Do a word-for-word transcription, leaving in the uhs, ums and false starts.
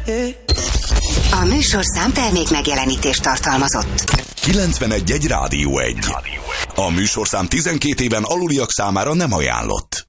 A műsorszám termék megjelenítést tartalmazott. kilencvenegy egy Rádió egy. A műsorszám tizenkét éven aluliak számára nem ajánlott.